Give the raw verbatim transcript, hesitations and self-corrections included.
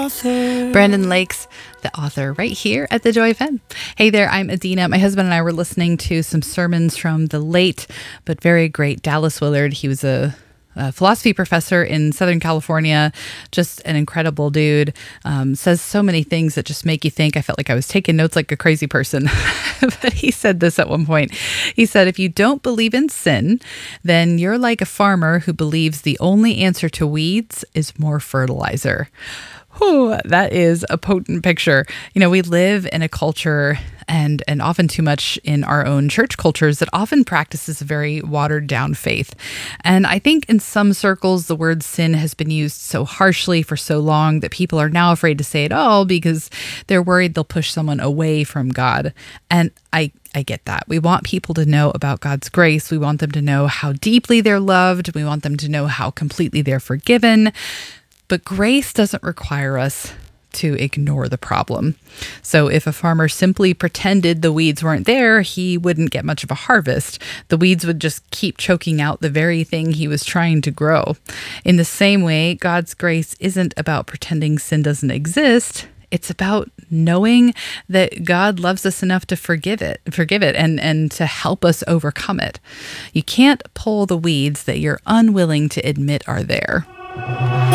Brandon Lakes, the author, right here at the Joy F M. Hey there, I'm Adina. My husband and I were listening to some sermons from the late but very great Dallas Willard. He was a, a philosophy professor in Southern California, just an incredible dude. Um, says so many things that just make you think. I felt like I was taking notes like a crazy person. But he said this at one point. He said, if you don't believe in sin, then you're like a farmer who believes the only answer to weeds is more fertilizer. Whew, that is a potent picture. You know, we live in a culture and and often too much in our own church cultures that often practices a very watered down faith. And I think in some circles, the word sin has been used so harshly for so long that people are now afraid to say it all because they're worried they'll push someone away from God. And I I get that. We want people to know about God's grace. We want them to know how deeply they're loved. We want them to know how completely they're forgiven. But grace doesn't require us to ignore the problem. So if a farmer simply pretended the weeds weren't there, he wouldn't get much of a harvest. The weeds would just keep choking out the very thing he was trying to grow. In the same way, God's grace isn't about pretending sin doesn't exist. It's about knowing that God loves us enough to forgive it, forgive it and, and to help us overcome it. You can't pull the weeds that you're unwilling to admit are there.